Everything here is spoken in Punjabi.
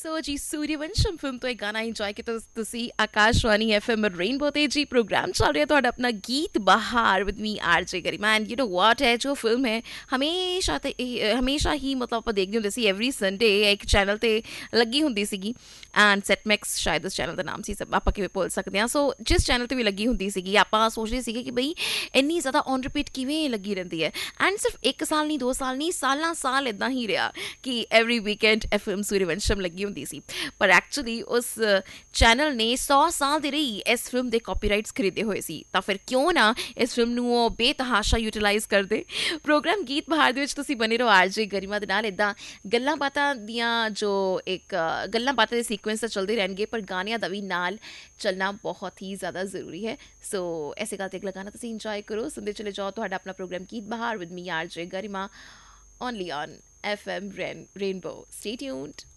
ਸੋ ਜੀ ਸੂਰਯਵੰਸ਼ਮ ਫਿਲਮ ਤੋਂ ਇੱਕ ਗਾਣਾ ਇੰਜੋਏ ਕੀਤਾ ਤੁਸੀਂ ਆਕਾਸ਼ਵਾਣੀ ਐਫਐਮ ਰੇਨਬੋ ਤੇ ਜੀ ਪ੍ਰੋਗਰਾਮ ਚੱਲ ਰਿਹਾ ਤੁਹਾਡਾ ਆਪਣਾ ਗੀਤ ਬਹਾਰ with me ਆਰਜੇ Garima and you know ਵਾਟ ਹੈ ਜੋ ਫਿਲਮ ਹੈ ਹਮੇਸ਼ਾ ਹੀ ਮਤਲਬ ਆਪਾਂ ਦੇਖਦੇ ਹੁੰਦੇ ਸੀ ਐਵਰੀ ਸੰਡੇ ਇੱਕ ਚੈਨਲ ਤੇ ਲੱਗੀ ਹੁੰਦੀ ਸੀਗੀ ਐਂਡ ਸੈਟਮੈਕਸ ਸ਼ਾਇਦ ਉਸ ਚੈਨਲ ਦਾ ਨਾਮ ਸੀ ਸਭ ਆਪਾਂ ਕਿਵੇਂ ਭੁੱਲ ਸਕਦੇ ਹਾਂ ਸੋ ਜਿਸ ਚੈਨਲ ਤੇ ਵੀ ਲੱਗੀ ਹੁੰਦੀ ਸੀਗੀ ਆਪਾਂ ਸੋਚਦੇ ਸੀਗੇ ਕਿ ਬਈ ਇੰਨੀ ਜ਼ਿਆਦਾ ਔਨ ਰਿਪੀਟ ਕਿਵੇਂ ਲੱਗੀ ਰਹਿੰਦੀ ਹੈ ਐਂਡ ਸਿਰਫ 1 ਸਾਲ ਨਹੀਂ 2 ਸਾਲ ਨਹੀਂ ਸਾਲਾਂ ਇਦਾਂ ਹੀ ਰਿਹਾ ਕਿ ਐਵਰੀ ਵੀਕਐਂਡ ਐਫਐਮ ਸੂਰਯਵੰਸ਼ਮ ਲੱਗੀ ਹੁੰਦੀ ਸੀ ਪਰ ਐਕਚੁਅਲੀ ਉਸ ਚੈਨਲ ਨੇ 100 ਸਾਲ ਦੇ ਰਹੀ ਇਸ ਫਿਲਮ ਦੇ ਕਾਪੀਰਾਈਟਸ ਖਰੀਦੇ ਹੋਏ ਸੀ ਤਾਂ ਫਿਰ ਕਿਉਂ ਨਾ ਇਸ ਫਿਲਮ ਨੂੰ ਉਹ ਬੇਤਹਾਸ਼ਾ ਯੂਟਿਲਾਈਜ਼ ਕਰਦੇ ਪ੍ਰੋਗਰਾਮ ਗੀਤ ਬਹਾਰ ਦੇ ਵਿੱਚ ਤੁਸੀਂ ਬਣੇ ਰਹੋ ਆਰਜੇ ਗਰਿਮਾ ਦੇ ਨਾਲ ਇੱਦਾਂ ਗੱਲਾਂ ਬਾਤਾਂ ਦੀਆਂ ਜੋ ਇੱਕ ਗੱਲਾਂ ਬਾਤਾਂ ਦੇ ਸੀਕੁਐਂਸ ਤਾਂ ਚੱਲਦੇ ਰਹਿਣਗੇ ਪਰ ਗਾਣਿਆਂ ਦਾ ਵੀ ਨਾਲ ਚੱਲਣਾ ਬਹੁਤ ਹੀ ਜ਼ਿਆਦਾ ਜ਼ਰੂਰੀ ਹੈ ਸੋ ਐਸੇ ਗੱਲ ਤੇ ਇੱਕ ਲਗਾਣਾ ਤੁਸੀਂ ਇੰਜੋਏ ਕਰੋ ਸੁਣਦੇ ਚਲੇ ਜਾਓ ਤੁਹਾਡਾ ਆਪਣਾ ਪ੍ਰੋਗਰਾਮ ਗੀਤ ਬਹਾਰ with me ਆਰਜੇ Garima only on FM Rainbow. Stay tuned.